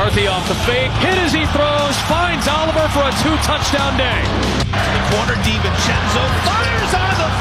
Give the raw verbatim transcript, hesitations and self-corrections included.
McCarthy off the fake, hit as he throws, finds Oliver for a two-touchdown day. The corner, DiVincenzo fires on the